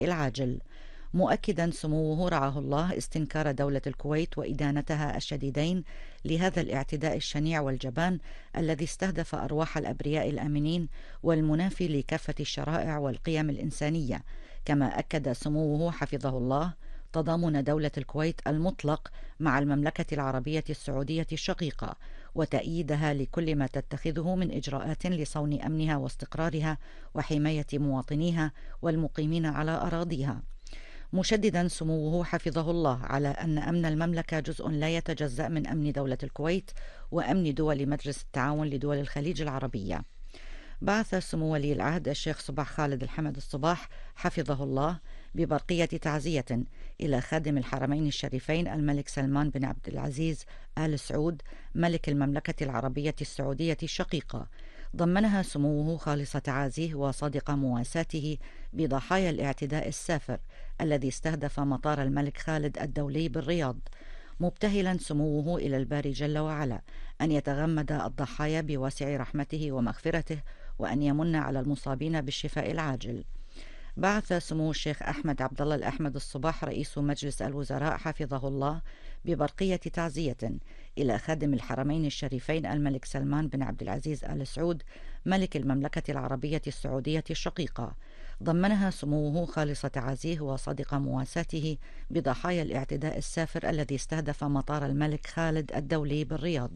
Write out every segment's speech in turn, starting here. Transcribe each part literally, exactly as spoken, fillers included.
العاجل، مؤكدا سموه رعاه الله استنكار دولة الكويت وإدانتها الشديدين لهذا الاعتداء الشنيع والجبان الذي استهدف أرواح الأبرياء الآمنين والمنافي لكافة الشرائع والقيم الإنسانية. كما أكد سموه حفظه الله تضامن دولة الكويت المطلق مع المملكة العربية السعودية الشقيقة وتأييدها لكل ما تتخذه من إجراءات لصون أمنها واستقرارها وحماية مواطنيها والمقيمين على أراضيها، مشددا سموه حفظه الله على أن أمن المملكة جزء لا يتجزأ من أمن دولة الكويت وأمن دول مجلس التعاون لدول الخليج العربية. بعث سمو ولي العهد الشيخ صباح خالد الحمد الصباح حفظه الله ببرقية تعزية إلى خادم الحرمين الشريفين الملك سلمان بن عبد العزيز آل سعود ملك المملكة العربية السعودية الشقيقة، ضمنها سموه خالص تعازيه وصادق مواساته بضحايا الاعتداء السافر الذي استهدف مطار الملك خالد الدولي بالرياض، مبتهلا سموه إلى الباري جل وعلا أن يتغمد الضحايا بواسع رحمته ومغفرته وأن يمن على المصابين بالشفاء العاجل. بعث سمو الشيخ أحمد عبد الله الأحمد الصباح رئيس مجلس الوزراء حفظه الله ببرقية تعزية إلى خادم الحرمين الشريفين الملك سلمان بن عبد العزيز آل سعود ملك المملكة العربية السعودية الشقيقة، ضمنها سموه خالص تعازيه وصادق مواساته بضحايا الاعتداء السافر الذي استهدف مطار الملك خالد الدولي بالرياض.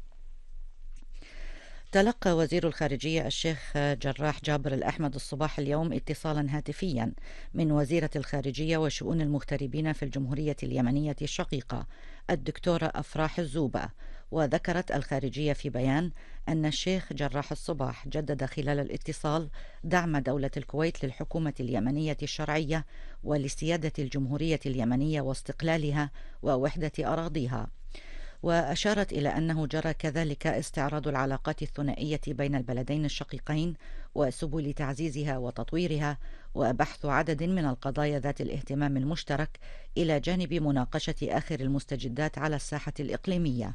تلقى وزير الخارجية الشيخ جراح جابر الأحمد الصباح اليوم اتصالا هاتفيا من وزيرة الخارجية وشؤون المغتربين في الجمهورية اليمنية الشقيقة الدكتورة أفراح الزوبة، وذكرت الخارجية في بيان أن الشيخ جراح الصباح جدد خلال الاتصال دعم دولة الكويت للحكومة اليمنية الشرعية ولسيادة الجمهورية اليمنية واستقلالها ووحدة أراضيها، وأشارت إلى أنه جرى كذلك استعراض العلاقات الثنائية بين البلدين الشقيقين وسبل تعزيزها وتطويرها وبحث عدد من القضايا ذات الاهتمام المشترك إلى جانب مناقشة آخر المستجدات على الساحة الإقليمية.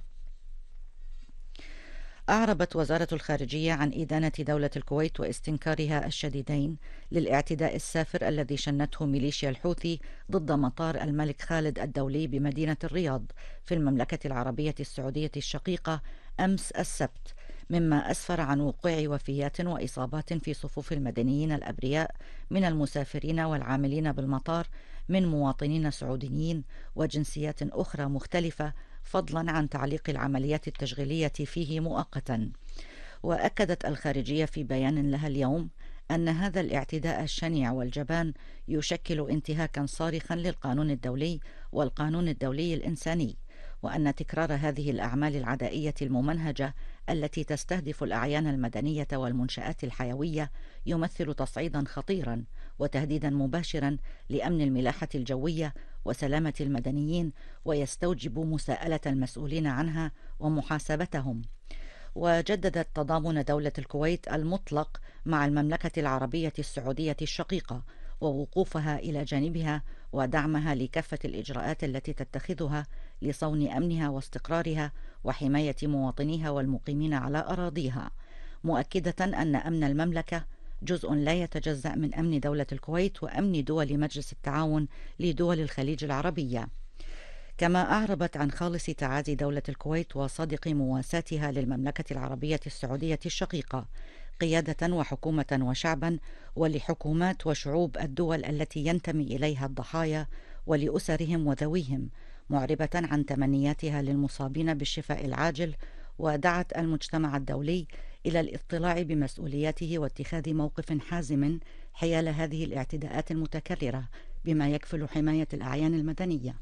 أعربت وزارة الخارجية عن إدانة دولة الكويت واستنكارها الشديدين للاعتداء السافر الذي شنته ميليشيا الحوثي ضد مطار الملك خالد الدولي بمدينة الرياض في المملكة العربية السعودية الشقيقة أمس السبت، مما أسفر عن وقوع وفيات وإصابات في صفوف المدنيين الأبرياء من المسافرين والعاملين بالمطار من مواطنين سعوديين وجنسيات أخرى مختلفة، فضلا عن تعليق العمليات التشغيلية فيه مؤقتا. وأكدت الخارجية في بيان لها اليوم أن هذا الاعتداء الشنيع والجبان يشكل انتهاكا صارخا للقانون الدولي والقانون الدولي الإنساني، وأن تكرار هذه الأعمال العدائية الممنهجة التي تستهدف الأعيان المدنية والمنشآت الحيوية يمثل تصعيدا خطيرا وتهديدا مباشرا لأمن الملاحة الجوية وسلامة المدنيين، ويستوجب مساءلة المسؤولين عنها ومحاسبتهم. وجددت تضامن دولة الكويت المطلق مع المملكة العربية السعودية الشقيقة ووقوفها إلى جانبها ودعمها لكافة الإجراءات التي تتخذها لصون أمنها واستقرارها وحماية مواطنيها والمقيمين على أراضيها، مؤكدة أن أمن المملكة جزء لا يتجزأ من أمن دولة الكويت وأمن دول مجلس التعاون لدول الخليج العربية. كما أعربت عن خالص تعازي دولة الكويت وصادق مواساتها للمملكة العربية السعودية الشقيقة قيادة وحكومة وشعبا ولحكومات وشعوب الدول التي ينتمي إليها الضحايا ولأسرهم وذويهم، معربة عن تمنياتها للمصابين بالشفاء العاجل، ودعت المجتمع الدولي إلى الاطلاع بمسؤولياته واتخاذ موقف حازم حيال هذه الاعتداءات المتكررة بما يكفل حماية الأعيان المدنية.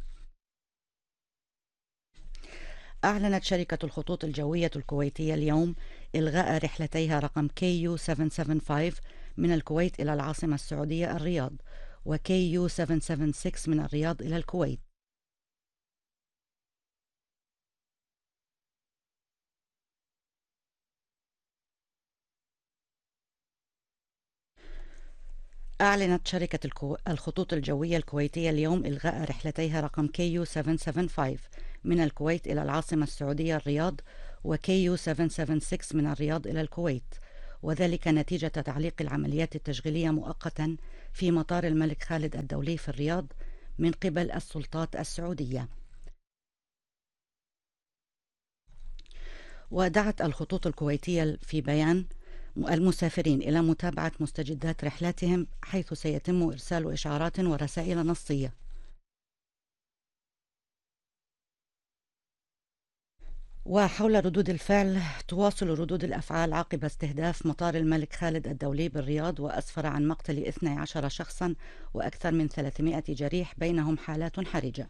أعلنت شركة الخطوط الجوية الكويتية اليوم إلغاء رحلتيها رقم كي يو سبعمائة وخمسة وسبعين من الكويت إلى العاصمة السعودية الرياض وكي يو سبعمائة وستة وسبعين من الرياض إلى الكويت. أعلنت شركة الكو... الخطوط الجوية الكويتية اليوم إلغاء رحلتيها رقم كي يو سبعمائة وخمسة وسبعين من الكويت إلى العاصمة السعودية الرياض وكي يو سبعمائة وستة وسبعين من الرياض إلى الكويت، وذلك نتيجة تعليق العمليات التشغيلية مؤقتا في مطار الملك خالد الدولي في الرياض من قبل السلطات السعودية. ودعت الخطوط الكويتية في بيان المسافرين إلى متابعة مستجدات رحلاتهم، حيث سيتم إرسال إشعارات ورسائل نصية. وحول ردود الفعل، تواصل ردود الأفعال عقب استهداف مطار الملك خالد الدولي بالرياض، وأسفر عن مقتل اثني عشر شخصا وأكثر من ثلاثمائة جريح، بينهم حالات حرجة.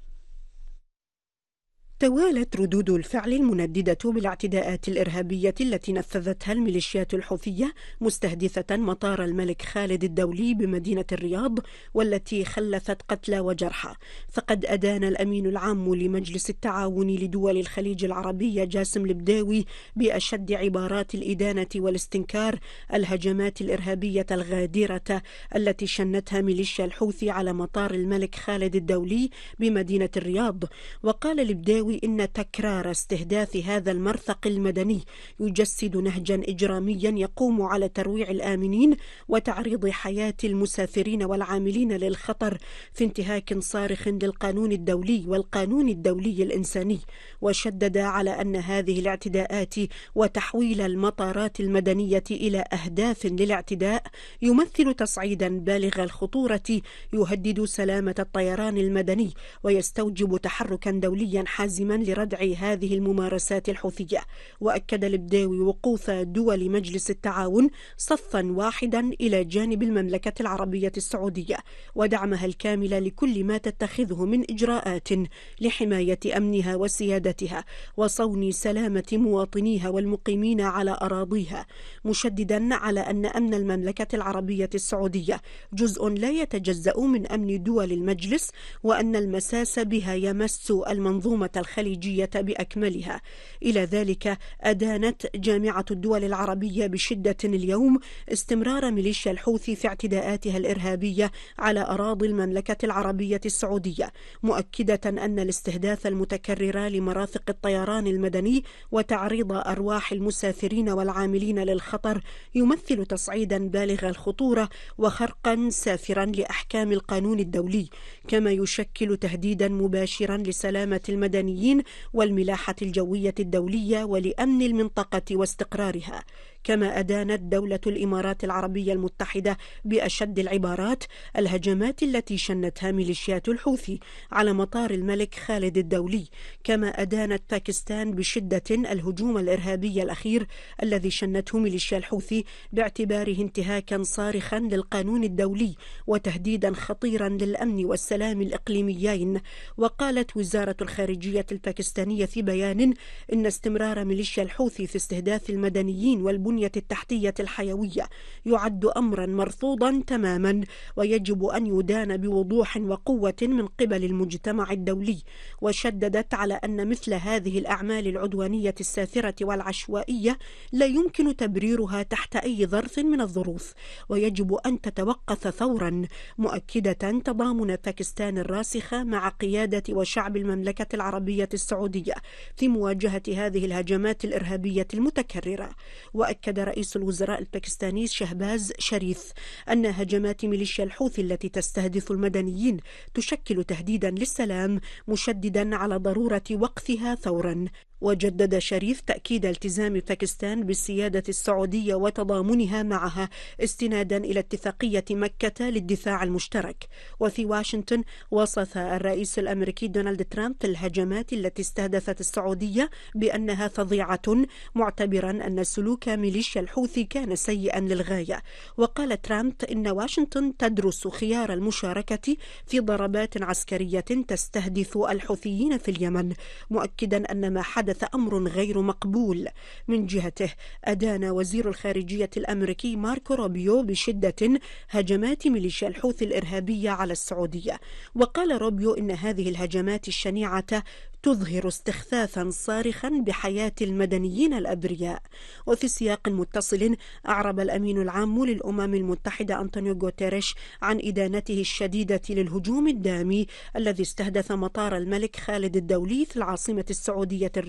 توالت ردود الفعل المنددة بالاعتداءات الإرهابية التي نفذتها الميليشيات الحوثية مستهدفة مطار الملك خالد الدولي بمدينة الرياض، والتي خلفت قتلى وجرحى. فقد أدان الأمين العام لمجلس التعاون لدول الخليج العربي جاسم البداوي بأشد عبارات الإدانة والاستنكار الهجمات الإرهابية الغادرة التي شنتها ميليشيا الحوثي على مطار الملك خالد الدولي بمدينة الرياض. وقال البداوي إن تكرار استهداف هذا المرفق المدني يجسد نهجا إجراميا يقوم على ترويع الآمنين وتعريض حياة المسافرين والعاملين للخطر في انتهاك صارخ للقانون الدولي والقانون الدولي الإنساني. وشدد على أن هذه الاعتداءات وتحويل المطارات المدنية إلى أهداف للاعتداء يمثل تصعيدا بالغ الخطورة يهدد سلامة الطيران المدني، ويستوجب تحركا دوليا حازما لردع هذه الممارسات الحوثية. وأكد البداوي وقوف دول مجلس التعاون صفا واحدا إلى جانب المملكة العربية السعودية، ودعمها الكامل لكل ما تتخذه من إجراءات لحماية أمنها وسيادتها وصون سلامة مواطنيها والمقيمين على أراضيها، مشددا على أن أمن المملكة العربية السعودية جزء لا يتجزأ من أمن دول المجلس، وأن المساس بها يمس المنظومة الخليجية بأكملها. إلى ذلك أدانت جامعة الدول العربية بشدة اليوم استمرار ميليشيا الحوثي في اعتداءاتها الإرهابية على أراضي المملكة العربية السعودية، مؤكدة أن الاستهداف المتكرر لمرافق الطيران المدني وتعريض أرواح المسافرين والعاملين للخطر يمثل تصعيدا بالغ الخطورة وخرقا سافرا لأحكام القانون الدولي، كما يشكل تهديدا مباشرا لسلامة المدنيين والملاحة الجوية الدولية ولأمن المنطقة واستقرارها. كما أدانت دولة الإمارات العربية المتحدة بأشد العبارات الهجمات التي شنتها ميليشيات الحوثي على مطار الملك خالد الدولي. كما أدانت باكستان بشدة الهجوم الإرهابي الأخير الذي شنته ميليشيا الحوثي باعتباره انتهاكا صارخا للقانون الدولي وتهديدا خطيرا للأمن والسلام الإقليميين. وقالت وزارة الخارجية الباكستانية في بيان إن استمرار ميليشيا الحوثي في استهداف المدنيين والبنية التحتية الحيوية يعد أمرا مرفوضا تماما، ويجب أن يدان بوضوح وقوة من قبل المجتمع الدولي. وشددت على أن مثل هذه الأعمال العدوانية السافرة والعشوائية لا يمكن تبريرها تحت أي ظرف من الظروف، ويجب أن تتوقف فورا، مؤكدة تضامن باكستان الراسخ مع قيادة وشعب المملكة العربية السعودية في مواجهة هذه الهجمات الإرهابية المتكررة. وأكد رئيس الوزراء الباكستاني شهباز شريف أن هجمات ميليشيا الحوثي التي تستهدف المدنيين تشكل تهديدا للسلام، مشددا على ضرورة وقفها فورا. وجدد شريف تأكيد التزام باكستان بالسيادة السعودية وتضامنها معها استنادا إلى اتفاقية مكة للدفاع المشترك. وفي واشنطن وصف الرئيس الأمريكي دونالد ترامب الهجمات التي استهدفت السعودية بأنها فظيعة، معتبرا أن سلوك ميليشيا الحوثي كان سيئا للغاية. وقال ترامب إن واشنطن تدرس خيار المشاركة في ضربات عسكرية تستهدف الحوثيين في اليمن، مؤكدا أن ما حدث أمر غير مقبول. من جهته أدان وزير الخارجية الأمريكي ماركو روبيو بشدة هجمات ميليشيا الحوثي الإرهابية على السعودية، وقال روبيو إن هذه الهجمات الشنيعة تظهر استخفافا صارخا بحياة المدنيين الأبرياء. وفي سياق متصل أعرب الأمين العام للأمم المتحدة أنطونيو غوتيريش عن إدانته الشديدة للهجوم الدامي الذي استهدف مطار الملك خالد الدولي في العاصمة السعودية الرياض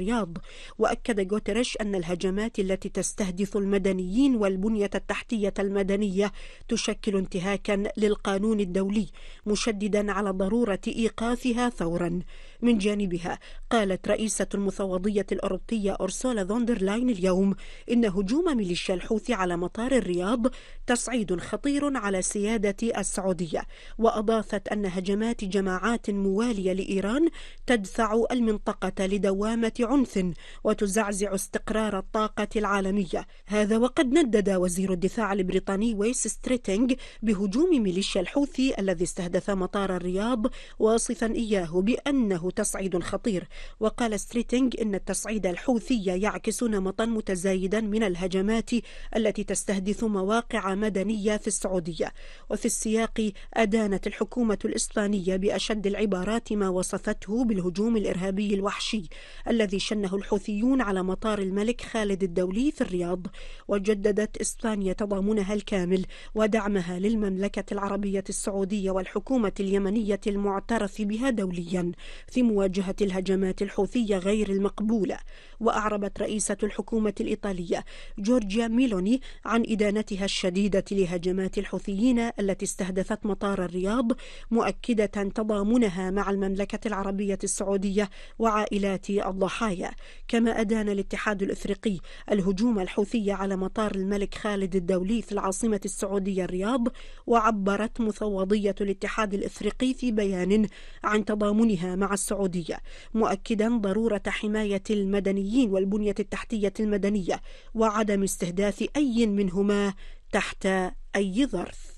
الرياض. وأكد غوتيريش أن الهجمات التي تستهدف المدنيين والبنية التحتية المدنية تشكل انتهاكا للقانون الدولي، مشددا على ضرورة إيقافها فورا. من جانبها قالت رئيسة المفوضية الأوروبية أورسولا فون دير لاين اليوم إن هجوم ميليشيا الحوثي على مطار الرياض تصعيد خطير على سيادة السعودية، وأضافت أن هجمات جماعات موالية لإيران تدفع المنطقة لدوامة عنف وتزعزع استقرار الطاقة العالمية. هذا وقد ندد وزير الدفاع البريطاني ويس ستريتينغ بهجوم ميليشيا الحوثي الذي استهدف مطار الرياض، واصفا إياه بأنه تصعيد خطير. وقال ستريتينغ إن التصعيد الحوثي يعكس نمطا متزايدا من الهجمات التي تستهدف مواقع مدنية في السعودية. وفي السياق أدانت الحكومة الإسبانية بأشد العبارات ما وصفته بالهجوم الإرهابي الوحشي الذي شنه الحوثيون على مطار الملك خالد الدولي في الرياض. وجددت إسبانيا تضامنها الكامل ودعمها للمملكة العربية السعودية والحكومة اليمنية المعترف بها دوليا في مواجهة الهجمات الحوثية غير المقبولة. وأعربت رئيسة الحكومة الإيطالية جورجيا ميلوني عن إدانتها الشديدة لهجمات الحوثيين التي استهدفت مطار الرياض، مؤكدة تضامنها مع المملكة العربية السعودية وعائلات الضحايا. كما أدان الاتحاد الإفريقي الهجوم الحوثي على مطار الملك خالد الدولي في العاصمة السعودية الرياض، وعبرت مفوضية الاتحاد الإفريقي في بيان عن تضامنها مع السعودية، مؤكدا ضرورة حماية المدنيين والبنية التحتية المدنية وعدم استهداف أي منهما تحت أي ظرف.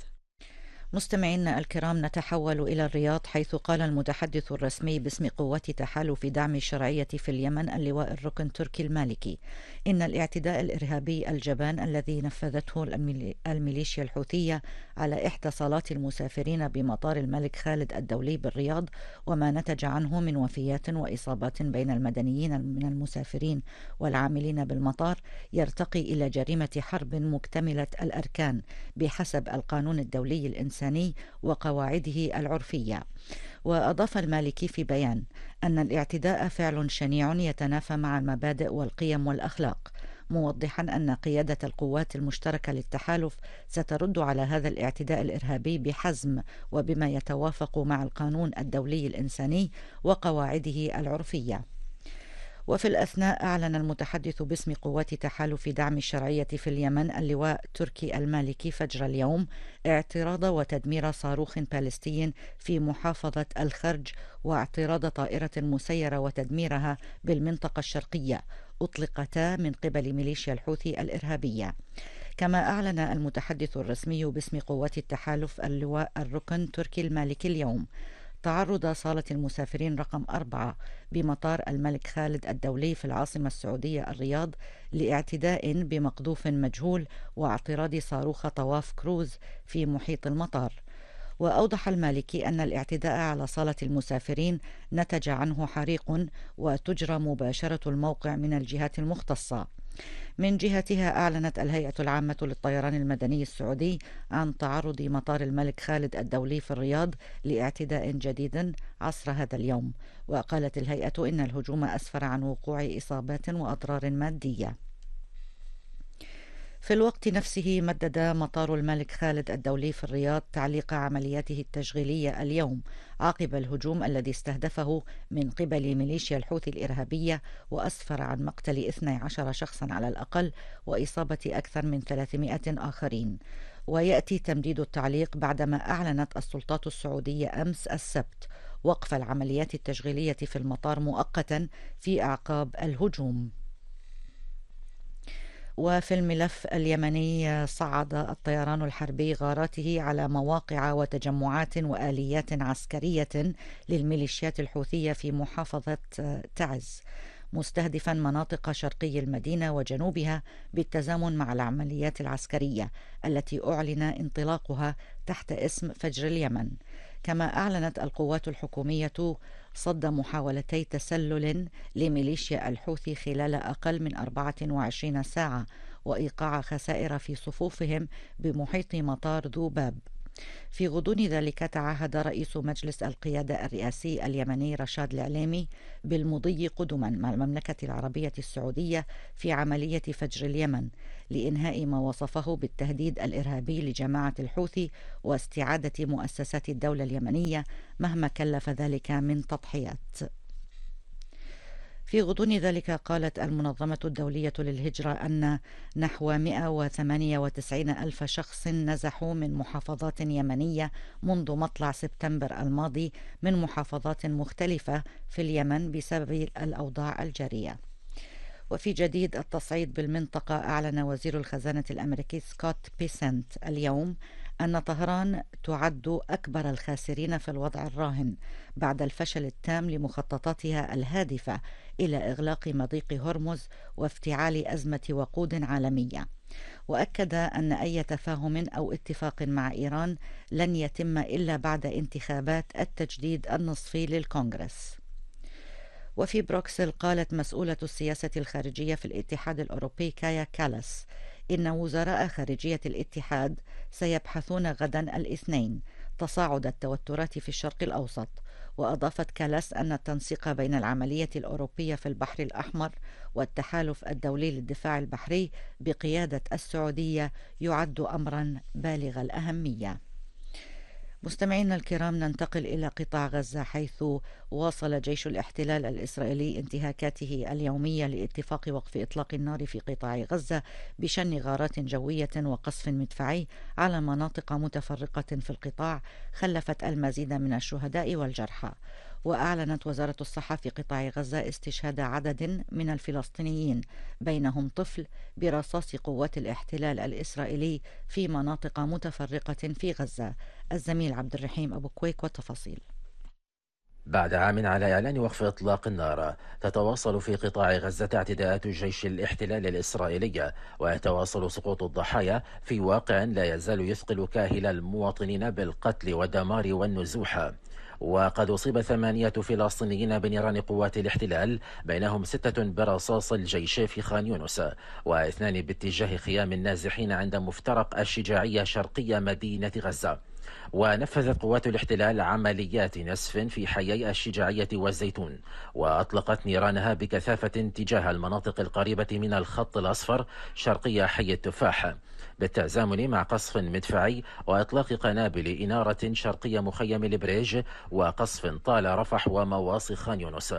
مستمعينا الكرام، نتحول إلى الرياض، حيث قال المتحدث الرسمي باسم قوات تحالف دعم الشرعية في اليمن اللواء الركن تركي المالكي إن الاعتداء الإرهابي الجبان الذي نفذته الميليشيا الحوثية على إحدى صالات المسافرين بمطار الملك خالد الدولي بالرياض وما نتج عنه من وفيات وإصابات بين المدنيين من المسافرين والعاملين بالمطار يرتقي إلى جريمة حرب مكتملة الأركان بحسب القانون الدولي الإنساني وقواعده العرفية. وأضاف المالكي في بيان أن الاعتداء فعل شنيع يتنافى مع المبادئ والقيم والأخلاق، موضحا أن قيادة القوات المشتركة للتحالف سترد على هذا الاعتداء الإرهابي بحزم وبما يتوافق مع القانون الدولي الإنساني وقواعده العرفية. وفي الأثناء أعلن المتحدث باسم قوات تحالف دعم الشرعية في اليمن اللواء تركي المالكي فجر اليوم اعتراض وتدمير صاروخ باليستي في محافظة الخرج واعتراض طائرة مسيرة وتدميرها بالمنطقة الشرقية أطلقتا من قبل ميليشيا الحوثي الإرهابية. كما أعلن المتحدث الرسمي باسم قوات التحالف اللواء الركن تركي المالكي اليوم تعرض صالة المسافرين رقم أربعة بمطار الملك خالد الدولي في العاصمة السعودية الرياض لاعتداء بمقذوف مجهول واعتراض صاروخ طواف كروز في محيط المطار. وأوضح المالكي أن الاعتداء على صالة المسافرين نتج عنه حريق وتجرى مباشرة الموقع من الجهات المختصة. من جهتها أعلنت الهيئة العامة للطيران المدني السعودي عن تعرض مطار الملك خالد الدولي في الرياض لاعتداء جديد عصر هذا اليوم. وقالت الهيئة إن الهجوم أسفر عن وقوع إصابات وأضرار مادية. في الوقت نفسه مدد مطار الملك خالد الدولي في الرياض تعليق عملياته التشغيلية اليوم عقب الهجوم الذي استهدفه من قبل ميليشيا الحوثي الإرهابية وأسفر عن مقتل اثني عشر شخصا على الأقل وإصابة أكثر من ثلاثمائة آخرين. ويأتي تمديد التعليق بعدما أعلنت السلطات السعودية أمس السبت وقف العمليات التشغيلية في المطار مؤقتا في أعقاب الهجوم. وفي الملف اليمني صعد الطيران الحربي غاراته على مواقع وتجمعات وآليات عسكرية للميليشيات الحوثية في محافظة تعز، مستهدفا مناطق شرقي المدينة وجنوبها بالتزامن مع العمليات العسكرية التي أعلن انطلاقها تحت اسم فجر اليمن. كما أعلنت القوات الحكومية صد محاولتي تسلل لميليشيا الحوثي خلال أقل من أربعة وعشرين ساعة وإيقاع خسائر في صفوفهم بمحيط مطار ذو باب. في غضون ذلك تعهد رئيس مجلس القيادة الرئاسي اليمني رشاد العليمي بالمضي قدما مع المملكة العربية السعودية في عملية فجر اليمن لإنهاء ما وصفه بالتهديد الإرهابي لجماعة الحوثي واستعادة مؤسسات الدولة اليمنية مهما كلف ذلك من تضحيات. في غضون ذلك قالت المنظمة الدولية للهجرة أن نحو مئة وثمانية وتسعين ألف شخص نزحوا من محافظات يمنية منذ مطلع سبتمبر الماضي من محافظات مختلفة في اليمن بسبب الأوضاع الجارية. وفي جديد التصعيد بالمنطقة، أعلن وزير الخزانة الأمريكي سكوت بيسنت اليوم أن طهران تعد أكبر الخاسرين في الوضع الراهن بعد الفشل التام لمخططاتها الهادفة إلى إغلاق مضيق هرمز وافتعال أزمة وقود عالمية. وأكد أن أي تفاهم أو اتفاق مع إيران لن يتم إلا بعد انتخابات التجديد النصفي للكونغرس. وفي بروكسل قالت مسؤولة السياسة الخارجية في الاتحاد الأوروبي كايا كالاس إن وزراء خارجية الاتحاد سيبحثون غدا الاثنين تصاعد التوترات في الشرق الأوسط. وأضافت كالاس أن التنسيق بين العملية الأوروبية في البحر الأحمر والتحالف الدولي للدفاع البحري بقيادة السعودية يعد أمرا بالغ الأهمية. مستمعينا الكرام، ننتقل إلى قطاع غزة، حيث واصل جيش الاحتلال الإسرائيلي انتهاكاته اليومية لاتفاق وقف إطلاق النار في قطاع غزة بشن غارات جوية وقصف مدفعي على مناطق متفرقة في القطاع خلفت المزيد من الشهداء والجرحى. وأعلنت وزارة الصحة في قطاع غزة استشهاد عدد من الفلسطينيين بينهم طفل برصاص قوات الاحتلال الإسرائيلي في مناطق متفرقة في غزة. الزميل عبد الرحيم أبو كويك والتفاصيل. بعد عام على إعلان وقف إطلاق النار، تتواصل في قطاع غزة اعتداءات جيش الاحتلال الإسرائيلي، ويتواصل سقوط الضحايا في واقع لا يزال يثقل كاهل المواطنين بالقتل والدمار والنزوح. وقد أصيب ثمانية فلسطينيين بنيران قوات الاحتلال، بينهم ستة برصاص الجيش في خان يونس، واثنان باتجاه خيام النازحين عند مفترق الشجاعية شرقي مدينة غزة. ونفذت قوات الاحتلال عمليات نسف في حيي الشجاعية والزيتون، وأطلقت نيرانها بكثافة تجاه المناطق القريبة من الخط الأصفر شرقي حي التفاح، بالتزامن مع قصف مدفعي وإطلاق قنابل إنارة شرقي مخيم البريج وقصف طال رفح ومواصي خان يونس.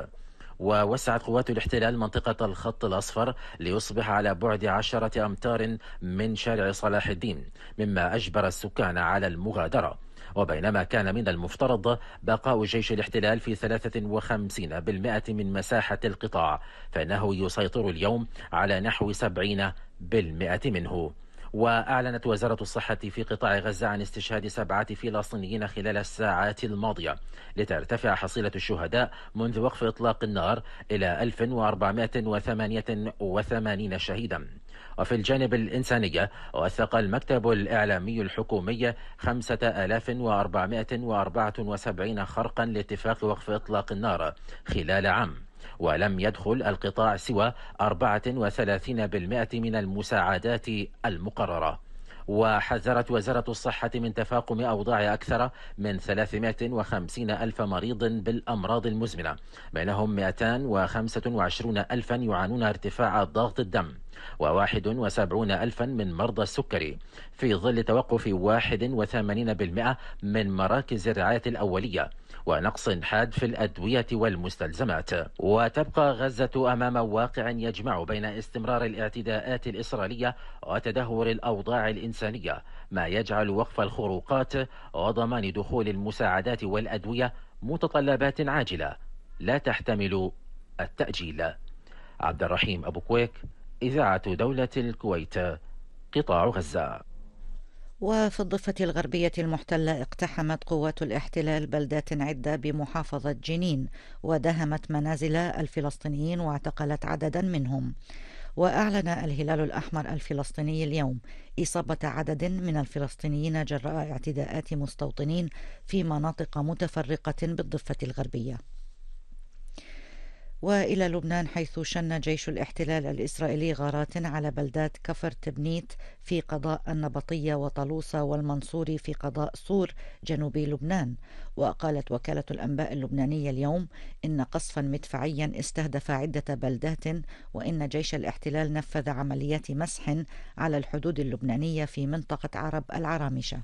ووسعت قوات الاحتلال منطقة الخط الأصفر ليصبح على بعد عشرة أمتار من شارع صلاح الدين، مما أجبر السكان على المغادرة. وبينما كان من المفترض بقاء جيش الاحتلال في ثلاثة وخمسين بالمئة من مساحة القطاع، فإنه يسيطر اليوم على نحو سبعين بالمئة منه. وأعلنت وزارة الصحة في قطاع غزة عن استشهاد سبعة فلسطينيين خلال الساعات الماضية، لترتفع حصيلة الشهداء منذ وقف إطلاق النار إلى ألف وأربعمئة وثمانية وثمانين شهيدا. وفي الجانب الإنساني، وثق المكتب الإعلامي الحكومي خمسة آلاف وأربعمئة وأربعة وسبعين خرقا لاتفاق وقف إطلاق النار خلال عام، ولم يدخل القطاع سوى أربعة وثلاثين بالمئة من المساعدات المقررة. وحذرت وزارة الصحة من تفاقم أوضاع أكثر من ثلاثمئة وخمسين ألف مريض بالأمراض المزمنة، بينهم مئتين وخمسة وعشرين ألفا يعانون ارتفاع ضغط الدم، وواحد وسبعون ألفا من مرضى السكري، في ظل توقف واحد وثمانين بالمئة من مراكز الرعاية الأولية، ونقص حاد في الأدوية والمستلزمات. وتبقى غزة أمام واقع يجمع بين استمرار الاعتداءات الإسرائيلية وتدهور الأوضاع الإنسانية، ما يجعل وقف الخروقات وضمان دخول المساعدات والأدوية متطلبات عاجلة لا تحتمل التأجيل. عبد الرحيم أبو كويك، إذاعة دولة الكويت، قطاع غزة. وفي الضفة الغربية المحتلة اقتحمت قوات الاحتلال بلدات عدة بمحافظة جنين ودهمت منازل الفلسطينيين واعتقلت عددا منهم. وأعلن الهلال الأحمر الفلسطيني اليوم إصابة عدد من الفلسطينيين جراء اعتداءات مستوطنين في مناطق متفرقة بالضفة الغربية. وإلى لبنان، حيث شن جيش الاحتلال الإسرائيلي غارات على بلدات كفر تبنيت في قضاء النبطية وطلوسة والمنصوري في قضاء صور جنوبي لبنان. وقالت وكالة الأنباء اللبنانية اليوم إن قصفا مدفعيا استهدف عدة بلدات، وإن جيش الاحتلال نفذ عمليات مسح على الحدود اللبنانية في منطقة عرب العرامشة.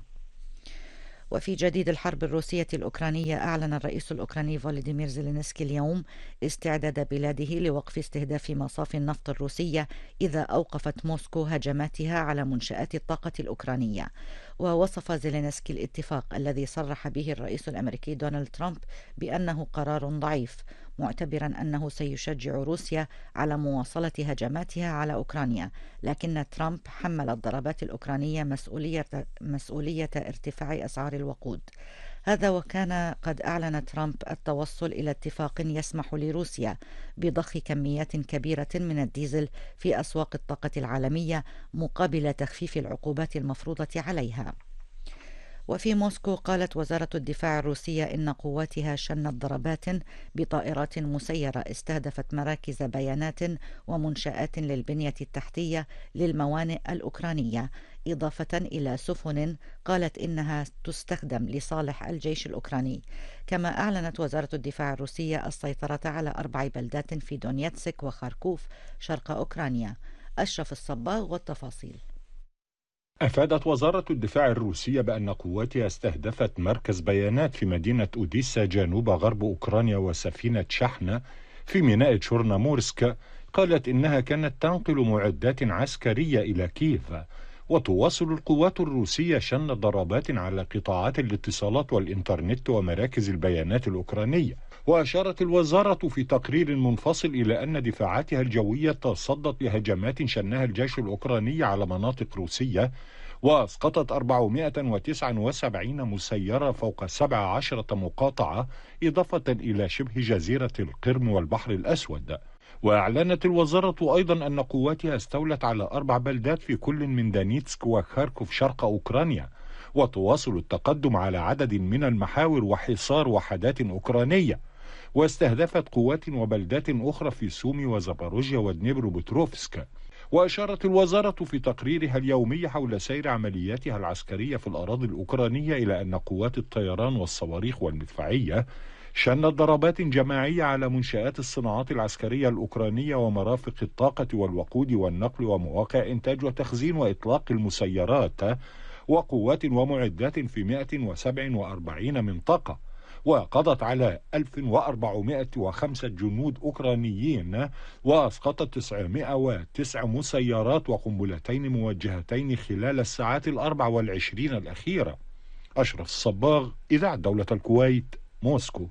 وفي جديد الحرب الروسية الأوكرانية، أعلن الرئيس الأوكراني فولوديمير زيلينسكي اليوم استعداد بلاده لوقف استهداف مصافي النفط الروسية إذا أوقفت موسكو هجماتها على منشآت الطاقة الأوكرانية. ووصف زيلينسكي الاتفاق الذي صرح به الرئيس الأمريكي دونالد ترامب بأنه قرار ضعيف، معتبرا أنه سيشجع روسيا على مواصلة هجماتها على أوكرانيا. لكن ترامب حمل الضربات الأوكرانية مسؤولية, مسؤولية ارتفاع أسعار الوقود. هذا وكان قد أعلن ترامب التوصل إلى اتفاق يسمح لروسيا بضخ كميات كبيرة من الديزل في أسواق الطاقة العالمية مقابل تخفيف العقوبات المفروضة عليها. وفي موسكو، قالت وزارة الدفاع الروسية إن قواتها شنت ضربات بطائرات مسيرة استهدفت مراكز بيانات ومنشآت للبنية التحتية للموانئ الأوكرانية، إضافة إلى سفن قالت إنها تستخدم لصالح الجيش الأوكراني. كما أعلنت وزارة الدفاع الروسية السيطرة على أربع بلدات في دونيتسك وخاركوف شرق أوكرانيا. أشرف الصباغ والتفاصيل. أفادت وزارة الدفاع الروسية بأن قواتها استهدفت مركز بيانات في مدينة أوديسا جنوب غرب أوكرانيا وسفينة شحن في ميناء تشورنامورسك. قالت إنها كانت تنقل معدات عسكرية إلى كييف. وتواصل القوات الروسية شن ضربات على قطاعات الاتصالات والإنترنت ومراكز البيانات الأوكرانية. وأشارت الوزارة في تقرير منفصل إلى أن دفاعاتها الجوية تصدت لهجمات شنها الجيش الأوكراني على مناطق روسية، وأسقطت أربعمائة وتسعة وسبعين مسيرة فوق سبع عشرة مقاطعة، إضافة إلى شبه جزيرة القرم والبحر الأسود. وأعلنت الوزارة أيضا أن قواتها استولت على أربع بلدات في كل من دانيتسك وخاركوف شرق أوكرانيا، وتواصل التقدم على عدد من المحاور وحصار وحدات أوكرانية. واستهدفت قوات وبلدات أخرى في سومي وزاباروجيا ودنيبرو بتروفسك. وأشارت الوزارة في تقريرها اليومي حول سير عملياتها العسكرية في الأراضي الأوكرانية إلى أن قوات الطيران والصواريخ والمدفعية شنت ضربات جماعية على منشآت الصناعات العسكرية الأوكرانية ومرافق الطاقة والوقود والنقل ومواقع إنتاج وتخزين وإطلاق المسيرات وقوات ومعدات في مائة وسبعة وأربعين منطقة. وقضت على ألف وأربعمائة وخمسة جنود أوكرانيين، وأسقطت تسعمائة وتسع مسيرات وقنبلتين موجهتين خلال الساعات الأربع والعشرين الأخيرة. أشرف الصباغ، إذاعة دولة الكويت، موسكو.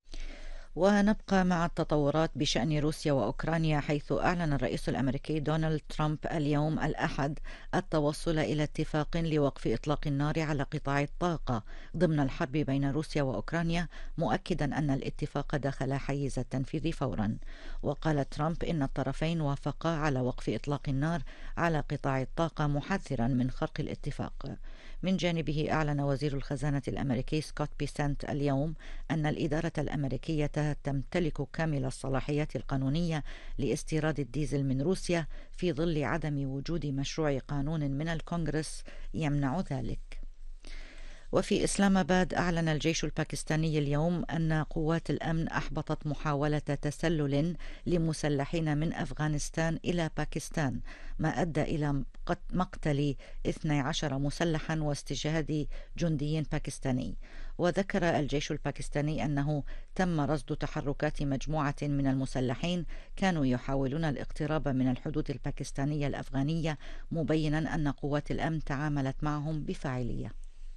ونبقى مع التطورات بشأن روسيا وأوكرانيا، حيث أعلن الرئيس الأمريكي دونالد ترامب اليوم الأحد التوصل إلى اتفاق لوقف إطلاق النار على قطاع الطاقة ضمن الحرب بين روسيا وأوكرانيا، مؤكدا أن الاتفاق دخل حيز التنفيذ فورا. وقال ترامب إن الطرفين وافقا على وقف إطلاق النار على قطاع الطاقة، محذرا من خرق الاتفاق. من جانبه، أعلن وزير الخزانة الأمريكي سكوت بيسنت اليوم أن الإدارة الأمريكية تمتلك كامل الصلاحيات القانونية لاستيراد الديزل من روسيا في ظل عدم وجود مشروع قانون من الكونغرس يمنع ذلك. وفي إسلام آباد، أعلن الجيش الباكستاني اليوم أن قوات الأمن أحبطت محاولة تسلل لمسلحين من أفغانستان إلى باكستان، ما أدى إلى مقتل اثني عشر مسلحا واستشهاد جندي باكستاني. وذكر الجيش الباكستاني أنه تم رصد تحركات مجموعة من المسلحين كانوا يحاولون الاقتراب من الحدود الباكستانية الأفغانية، مبينا أن قوات الأمن تعاملت معهم بفاعلية.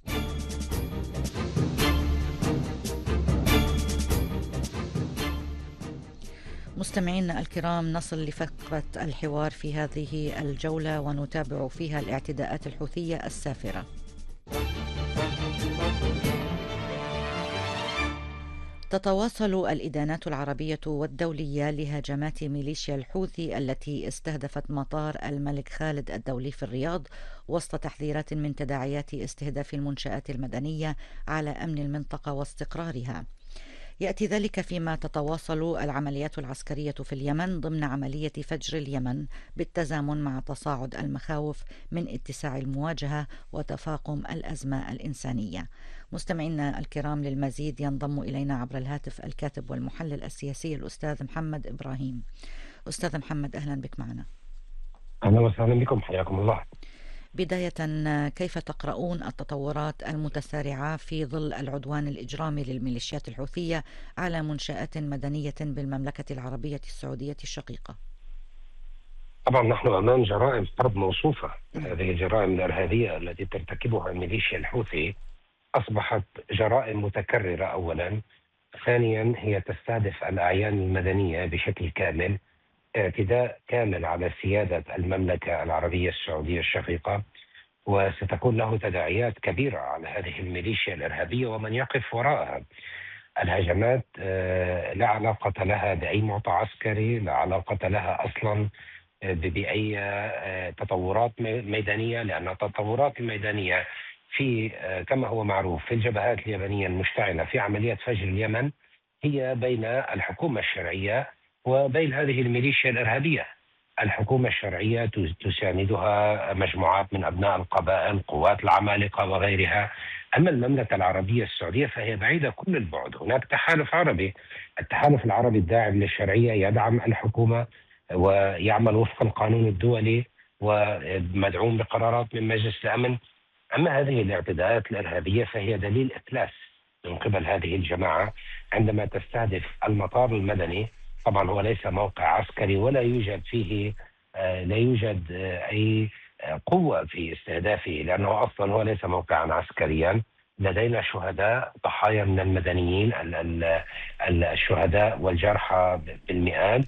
مستمعينا الكرام، نصل لفقرة الحوار في هذه الجولة ونتابع فيها الاعتداءات الحوثية السافرة. تتواصل الإدانات العربية والدولية لهجمات ميليشيا الحوثي التي استهدفت مطار الملك خالد الدولي في الرياض، وسط تحذيرات من تداعيات استهداف المنشآت المدنية على أمن المنطقة واستقرارها. يأتي ذلك فيما تتواصل العمليات العسكرية في اليمن ضمن عملية فجر اليمن بالتزامن مع تصاعد المخاوف من اتساع المواجهة وتفاقم الأزمة الإنسانية. مستمعينا الكرام، للمزيد ينضم إلينا عبر الهاتف الكاتب والمحلل السياسي الأستاذ محمد إبراهيم. أستاذ محمد، أهلا بك معنا. أهلا وسهلا بكم، حياكم الله. بداية، كيف تقرؤون التطورات المتسارعة في ظل العدوان الإجرامي للميليشيات الحوثية على منشآت مدنية بالمملكة العربية السعودية الشقيقة؟ طبعا نحن أمام جرائم حرب موصوفة. هذه الجرائم الإرهابية التي ترتكبها ميليشيا الحوثي أصبحت جرائم متكررة أولا. ثانيا، هي تستهدف الأعيان المدنية بشكل كامل، اعتداء كامل على سيادة المملكة العربية السعودية الشقيقة، وستكون له تداعيات كبيرة على هذه الميليشيا الإرهابية ومن يقف وراءها. الهجمات لا علاقة لها بأي معطى عسكري، لا علاقة لها أصلا بأي تطورات ميدانية، لأن التطورات الميدانية في كما هو معروف في الجبهات اليمنية المشتعلة في عملية فجر اليمن هي بين الحكومة الشرعية وبين هذه الميليشيا الإرهابية. الحكومة الشرعية تساندها مجموعات من أبناء القبائل، قوات العمالقة وغيرها. أما المملكة العربية السعودية فهي بعيدة كل البعد. هناك تحالف عربي، التحالف العربي الداعم للشرعية يدعم الحكومة ويعمل وفق القانون الدولي ومدعوم بقرارات من مجلس الأمن. أما هذه الاعتداءات الإرهابية فهي دليل إفلاس من قبل هذه الجماعة عندما تستهدف المطار المدني. طبعا هو ليس موقع عسكري ولا يوجد فيه آه لا يوجد آه أي آه قوة في استهدافه، لأنه أصلا هو ليس موقعا عسكريا. لدينا شهداء ضحايا من المدنيين، ال ال ال الشهداء والجرحى بالمئات،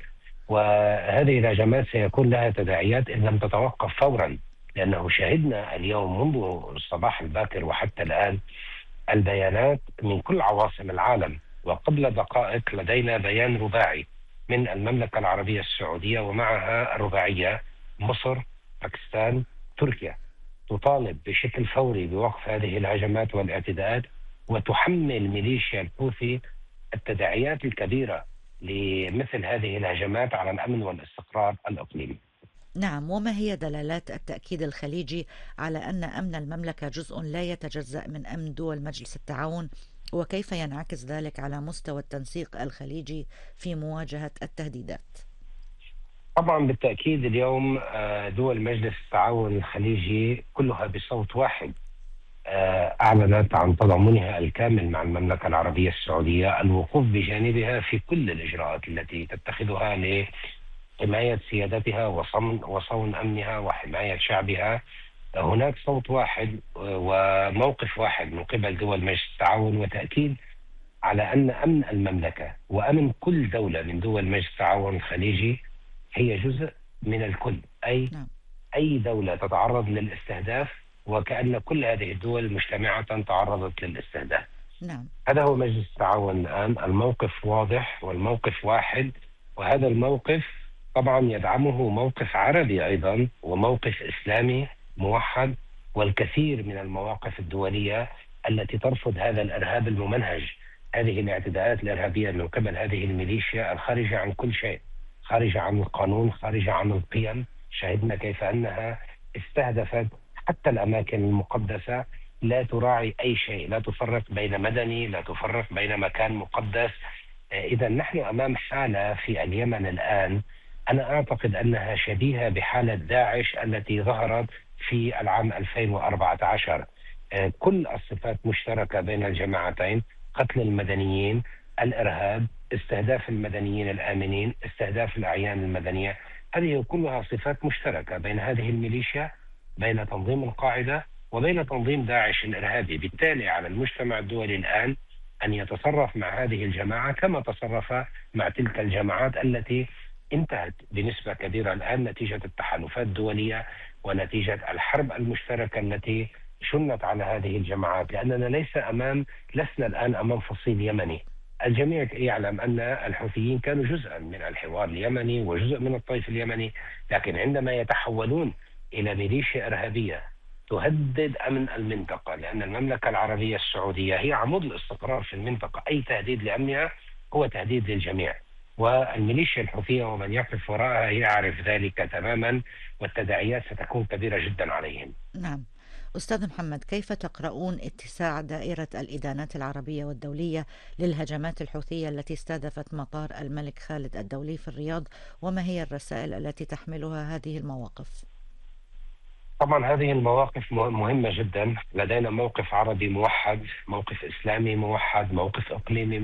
وهذه الهجمات سيكون لها تداعيات إن لم تتوقف فورا، لأنه شهدنا اليوم منذ الصباح الباكر وحتى الآن البيانات من كل عواصم العالم. وقبل دقائق لدينا بيان رباعي من المملكة العربية السعودية ومعها الرباعية مصر، باكستان، تركيا، تطالب بشكل فوري بوقف هذه الهجمات والاعتداءات، وتحمل ميليشيا الحوثي التداعيات الكبيرة لمثل هذه الهجمات على الأمن والاستقرار الإقليمي. نعم، وما هي دلالات التأكيد الخليجي على أن أمن المملكة جزء لا يتجزأ من أمن دول مجلس التعاون، وكيف ينعكس ذلك على مستوى التنسيق الخليجي في مواجهة التهديدات؟ طبعا بالتأكيد اليوم دول مجلس التعاون الخليجي كلها بصوت واحد أعلنت عن تضامنها الكامل مع المملكة العربية السعودية، الوقوف بجانبها في كل الإجراءات التي تتخذها لحماية سيادتها وصون, وصون أمنها وحماية شعبها. هناك صوت واحد وموقف واحد من قبل دول مجلس التعاون، وتأكيد على أن أمن المملكة وأمن كل دولة من دول مجلس التعاون الخليجي هي جزء من الكل. أي نعم. أي دولة تتعرض للاستهداف وكأن كل هذه الدول مجتمعة تعرضت للاستهداف. نعم. هذا هو مجلس التعاون الآن، الموقف واضح والموقف واحد، وهذا الموقف طبعا يدعمه موقف عربي أيضا وموقف إسلامي موحد، والكثير من المواقف الدولية التي ترفض هذا الإرهاب الممنهج، هذه الاعتداءات الإرهابية من قبل هذه الميليشيا الخارجة عن كل شيء، خارجة عن القانون، خارجة عن القيم. شاهدنا كيف أنها استهدفت حتى الأماكن المقدسة، لا تراعي أي شيء، لا تفرق بين مدني، لا تفرق بين مكان مقدس. إذا نحن أمام حالة في اليمن الآن أنا أعتقد أنها شبيهة بحالة داعش التي ظهرت في العام ألفين وأربعة عشر. كل الصفات مشتركة بين الجماعتين: قتل المدنيين، الإرهاب، استهداف المدنيين الآمنين، استهداف الأعيان المدنية. هذه كلها صفات مشتركة بين هذه الميليشيا، بين تنظيم القاعدة وبين تنظيم داعش الإرهابي. بالتالي على المجتمع الدولي الآن أن يتصرف مع هذه الجماعة كما تصرف مع تلك الجماعات التي انتهت بنسبة كبيرة الآن نتيجة التحالفات الدولية ونتيجة الحرب المشتركة التي شنت على هذه الجماعات. لأننا ليس أمام لسنا الآن أمام فصيل يمني. الجميع يعلم أن الحوثيين كانوا جزءا من الحوار اليمني وجزء من الطيف اليمني، لكن عندما يتحولون إلى ميليشيا إرهابية تهدد أمن المنطقة، لأن المملكة العربية السعودية هي عمود الاستقرار في المنطقة. أي تهديد لأمنها هو تهديد للجميع، والميليشيا الحوثية ومن يقف وراءها يعرف ذلك تماما، والتداعيات ستكون كبيرة جدا عليهم. نعم. أستاذ محمد، كيف تقرؤون اتساع دائرة الإدانات العربية والدولية للهجمات الحوثية التي استهدفت مطار الملك خالد الدولي في الرياض، وما هي الرسائل التي تحملها هذه المواقف؟ طبعا هذه المواقف مهمة جدا. لدينا موقف عربي موحد، موقف إسلامي موحد، موقف إقليمي